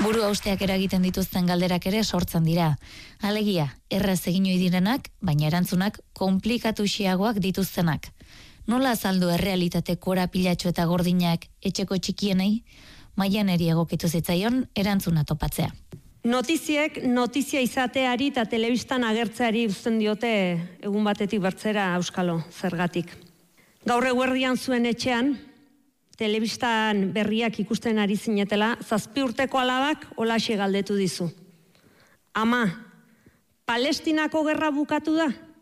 Buru hausteak eragiten dituzten galderak ere sortzen dira. Alegia, erraz egin ohi direnak, baina erantzunak konplikatuxiagoak dituztenak. Nola azaldu errealitate korapilatxo eta gordinak etxeko txikienei? Maianeri egokitu zitzaion erantzuna topatzea. Notiziek notizia izateari eta telebistan agertzeari uzten diote egun batetik bertzera auskalo, zergatik. Gaur eguerdian zuen etxean, telebistan berriak ikusten ari zinetela, 7 urteko alabak holaxe galdetu dizu. Ama, Palestinako gerra bukatu da?